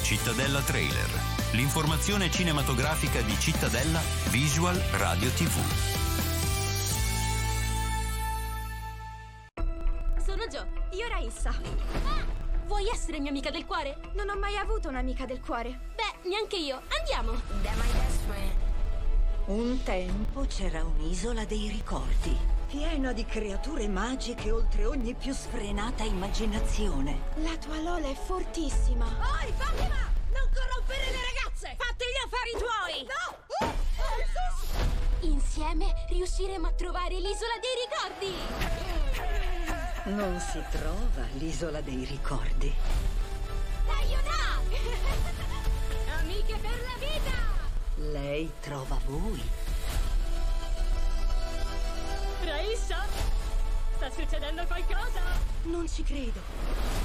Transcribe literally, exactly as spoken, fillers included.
Cittadella Trailer, l'informazione cinematografica di Cittadella Visual Radio tivù. Sono Jo. Io Raissa. Ah! Vuoi essere mia amica del cuore? Non ho mai avuto un'amica del cuore. Beh, neanche io. Andiamo. Un tempo c'era un'isola dei ricordi, piena di creature magiche oltre ogni più sfrenata immaginazione. La tua Lola è fortissima. Oi, Fatima! Non corrompere le ragazze! Fatti gli affari tuoi! No! Uh, uh, Insieme riusciremo a trovare l'isola dei ricordi! Non si trova l'isola dei ricordi. Aiuta! Amiche per la vita! Lei trova voi. Raissa? Sta succedendo qualcosa? Non ci credo.